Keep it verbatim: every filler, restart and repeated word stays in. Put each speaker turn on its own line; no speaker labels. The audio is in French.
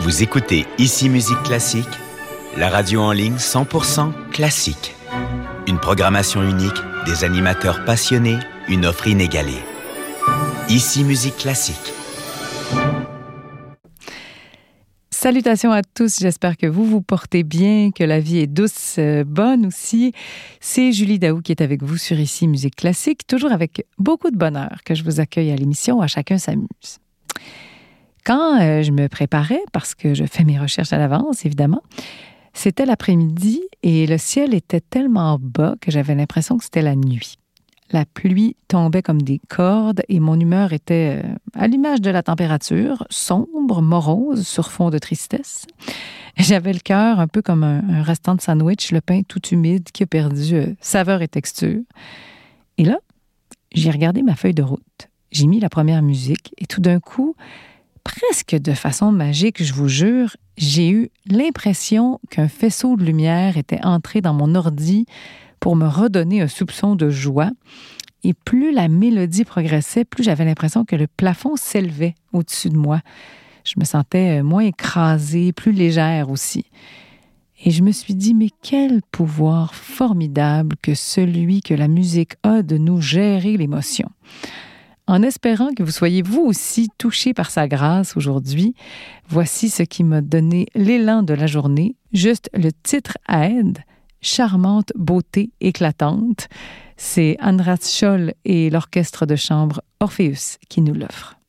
Vous écoutez Ici Musique Classique, la radio en ligne cent pour cent classique. Une programmation unique, des animateurs passionnés, une offre inégalée. Ici Musique Classique.
Salutations à tous, j'espère que vous vous portez bien, que la vie est douce, euh, bonne aussi. C'est Julie Daou qui est avec vous sur Ici Musique Classique, toujours avec beaucoup de bonheur que je vous accueille à l'émission À chacun s'amuse. Quand euh, je me préparais, parce que je fais mes recherches à l'avance, évidemment, c'était l'après-midi et le ciel était tellement bas que j'avais l'impression que c'était la nuit. La pluie tombait comme des cordes et mon humeur était, euh, à l'image de la température, sombre, morose, sur fond de tristesse. J'avais le cœur un peu comme un, un restant de sandwich, le pain tout humide qui a perdu euh, saveur et texture. Et là, j'ai regardé ma feuille de route. J'ai mis la première musique et tout d'un coup, presque de façon magique, je vous jure, j'ai eu l'impression qu'un faisceau de lumière était entré dans mon ordi pour me redonner un soupçon de joie. Et plus la mélodie progressait, plus j'avais l'impression que le plafond s'élevait au-dessus de moi. Je me sentais moins écrasée, plus légère aussi. Et je me suis dit, mais quel pouvoir formidable que celui que la musique a de nous gérer l'émotion. En espérant que vous soyez vous aussi touchés par sa grâce aujourd'hui, voici ce qui m'a donné l'élan de la journée. Juste le titre aide. Charmante beauté éclatante. C'est András Scholl et l'orchestre de chambre Orpheus qui nous l'offrent.